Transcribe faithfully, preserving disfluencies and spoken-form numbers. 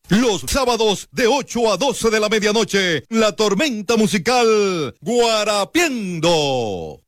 Los sábados de ocho a doce de la medianoche, la tormenta musical Guarapiendo.